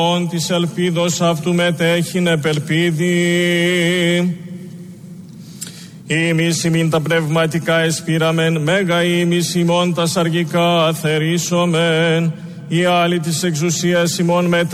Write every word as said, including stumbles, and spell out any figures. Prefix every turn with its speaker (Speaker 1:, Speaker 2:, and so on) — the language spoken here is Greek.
Speaker 1: της ελπίδος αυτού μετέχειν επελπίδη. Ήμις ημίν τα πνευματικά εσπείραμεν, μέγα ήμις ημών τα σαργικά θερήσομεν, οι άλλοι της εξουσίας ημών μετέχειν